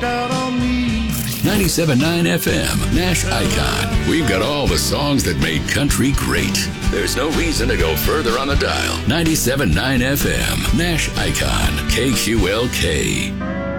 walked out on me. 97.9 FM, Nash Icon. We've got all the songs that made country great. There's no reason to go further on the dial. 97.9 FM, Nash Icon, KQLK.